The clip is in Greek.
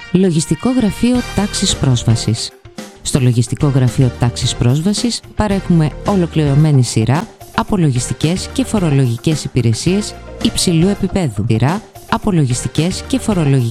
Λογιστικό Γραφείο Τάξης Πρόσβασης. Στο Λογιστικό Γραφείο Τάξης Πρόσβασης παρέχουμε ολοκληρωμένη σειρά από λογιστικές και φορολογικές υπηρεσίες υψηλού επίπεδου. Σειρά από λογιστικές και φορολογικές